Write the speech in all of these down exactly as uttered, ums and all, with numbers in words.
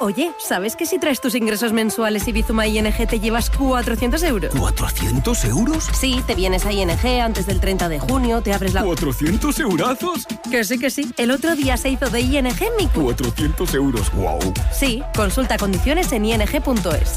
Oye, ¿sabes que si traes tus ingresos mensuales y Bizuma I N G te llevas cuatrocientos euros? ¿cuatrocientos euros? Sí, te vienes a I N G antes del treinta de junio, te abres la... ¿cuatrocientos eurazos? Que sí, que sí. El otro día se hizo de I N G mi... cuatrocientos euros, wow. Sí, consulta condiciones en i n g punto es.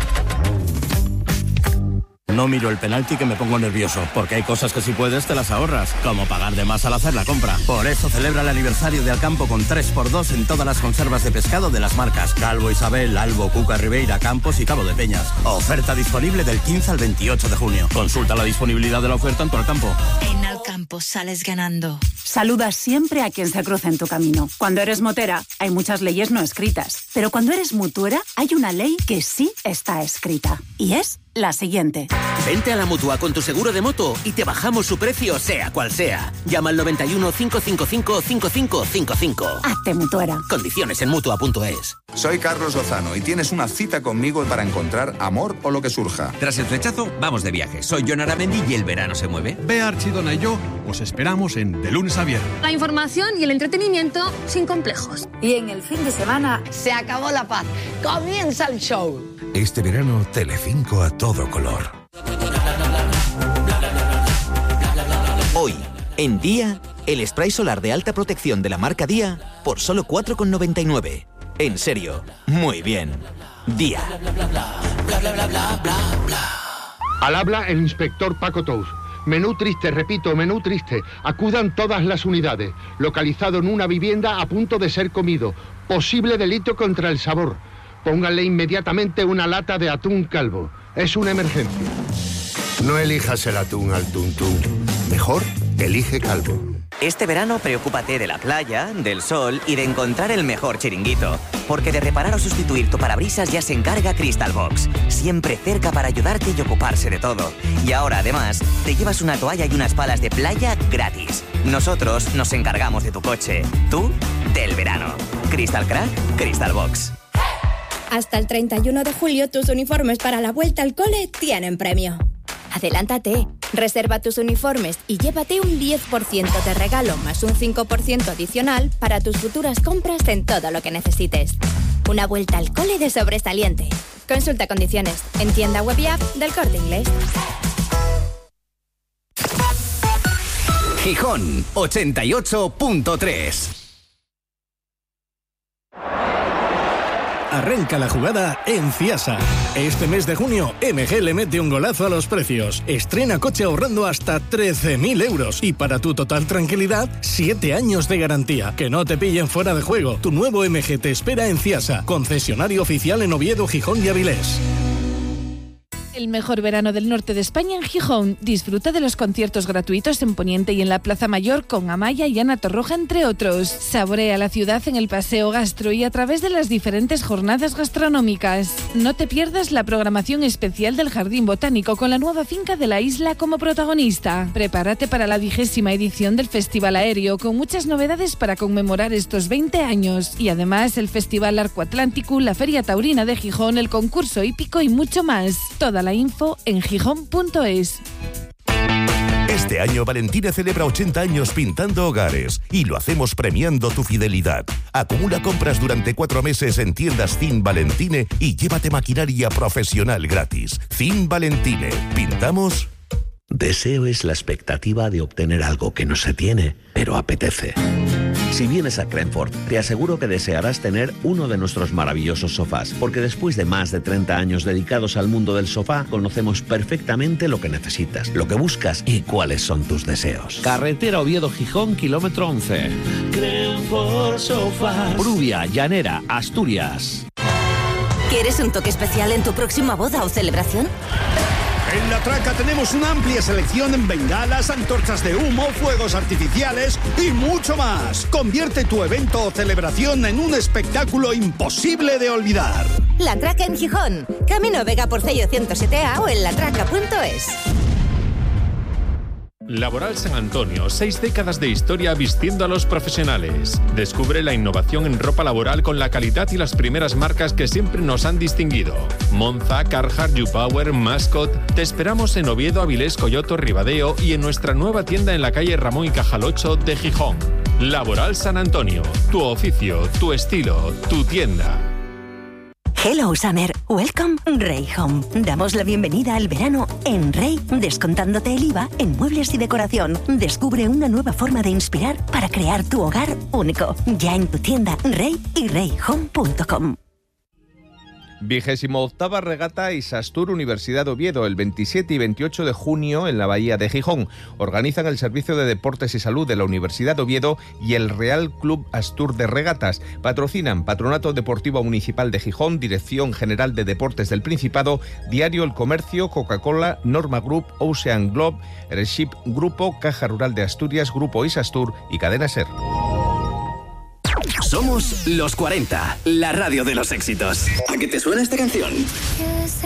No miro el penalti que me pongo nervioso, porque hay cosas que si puedes te las ahorras, como pagar de más al hacer la compra. Por eso celebra el aniversario de Alcampo con tres por dos en todas las conservas de pescado de las marcas Calvo Isabel, Albo, Cuca, Ribeira, Campos y Cabo de Peñas. Oferta disponible del quince al veintiocho de junio. Consulta la disponibilidad de la oferta en tu Alcampo. En Alcampo sales ganando. Saluda siempre a quien se cruza en tu camino. Cuando eres motera, hay muchas leyes no escritas. Pero cuando eres mutuera, hay una ley que sí está escrita. Y es la siguiente. Vente a la Mutua con tu seguro de moto y te bajamos su precio sea cual sea. Llama al noventa y uno, cinco cinco cinco, cinco cinco cinco cinco. Hazte mutuera. Condiciones en Mutua punto es. Soy Carlos Lozano y tienes una cita conmigo para encontrar amor o lo que surja. Tras el flechazo, vamos de viaje. Soy Jon Aramendi y el verano se mueve. Bea Archidona y yo os esperamos en De Lunes a Viernes. La información y el entretenimiento sin complejos. Y en el fin de semana se acabó la paz. Comienza el show. Este verano, Telecinco a todo color. Hoy, en Día, el spray solar de alta protección de la marca Día por solo cuatro con noventa y nueve. En serio, muy bien. Día. Al habla el inspector Paco Tous. Menú triste, repito, menú triste. Acudan todas las unidades. Localizado en una vivienda a punto de ser comido. Posible delito contra el sabor. Pónganle inmediatamente una lata de atún calvo. Es una emergencia. No elijas el atún al tuntún. Mejor, elige calvo. Este verano preocúpate de la playa, del sol y de encontrar el mejor chiringuito. Porque de reparar o sustituir tu parabrisas ya se encarga Crystal Box. Siempre cerca para ayudarte y ocuparse de todo. Y ahora, además, te llevas una toalla y unas palas de playa gratis. Nosotros nos encargamos de tu coche. Tú, del verano. Crystal Crack, Crystal Box. Hasta el treinta y uno de julio tus uniformes para la vuelta al cole tienen premio. Adelántate, reserva tus uniformes y llévate un diez por ciento de regalo más un cinco por ciento adicional para tus futuras compras en todo lo que necesites. Una vuelta al cole de sobresaliente. Consulta condiciones en tienda web y app del Corte Inglés. Gijón ochenta y ocho punto tres. Arranca la jugada en Ciasa. Este mes de junio, M G le mete un golazo a los precios. Estrena coche ahorrando hasta trece mil euros. Y para tu total tranquilidad, siete años de garantía. Que no te pillen fuera de juego. Tu nuevo M G te espera en Ciasa, concesionario oficial en Oviedo, Gijón y Avilés. El mejor verano del norte de España en Gijón. Disfruta de los conciertos gratuitos en Poniente y en la Plaza Mayor con Amaya y Ana Torroja, entre otros. Saborea la ciudad en el Paseo Gastro y a través de las diferentes jornadas gastronómicas. No te pierdas la programación especial del Jardín Botánico con la nueva finca de la isla como protagonista. Prepárate para la vigésima edición del Festival Aéreo con muchas novedades para conmemorar estos veinte años. Y además el Festival Arco Atlántico, la Feria Taurina de Gijón, el concurso hípico y mucho más. Toda la info en gijón punto es. Este año Valentina celebra ochenta años pintando hogares y lo hacemos premiando tu fidelidad. Acumula compras durante cuatro meses en tiendas Cin Valentine y llévate maquinaria profesional gratis. Cin Valentine. ¿Pintamos? Deseo es la expectativa de obtener algo que no se tiene, pero apetece. Si vienes a Crenford, te aseguro que desearás tener uno de nuestros maravillosos sofás, porque después de más de treinta años dedicados al mundo del sofá, conocemos perfectamente lo que necesitas, lo que buscas y cuáles son tus deseos. Carretera Oviedo-Gijón, kilómetro once. Crenford Sofás. Pruvia, Llanera, Asturias. ¿Quieres un toque especial en tu próxima boda o celebración? En La Traca tenemos una amplia selección en bengalas, antorchas de humo, fuegos artificiales y mucho más. Convierte tu evento o celebración en un espectáculo imposible de olvidar. La Traca en Gijón. Camino Vega Porcello ciento siete A o en latraca punto es. Laboral San Antonio, seis décadas de historia vistiendo a los profesionales. Descubre la innovación en ropa laboral con la calidad y las primeras marcas que siempre nos han distinguido. Monza, Carhartt, YouPower, Mascot. Te esperamos en Oviedo, Avilés, Coyoto, Ribadeo y en nuestra nueva tienda en la calle Ramón y Cajal ocho de Gijón. Laboral San Antonio, tu oficio, tu estilo, tu tienda. Hello Summer, welcome Rey Home. Damos la bienvenida al verano en Rey, descontándote el I V A en muebles y decoración. Descubre una nueva forma de inspirar para crear tu hogar único. Ya en tu tienda Rey y rey home punto com. Vigésimo octava regata Isastur Universidad Oviedo, el veintisiete y veintiocho de junio en la Bahía de Gijón. Organizan el Servicio de Deportes y Salud de la Universidad Oviedo y el Real Club Astur de Regatas. Patrocinan Patronato Deportivo Municipal de Gijón, Dirección General de Deportes del Principado, Diario El Comercio, Coca-Cola, Norma Group, Ocean Globe, Airship Grupo, Caja Rural de Asturias, Grupo Isastur y Cadena Ser. Somos Los cuarenta, la radio de los éxitos. ¿A qué te suena esta canción?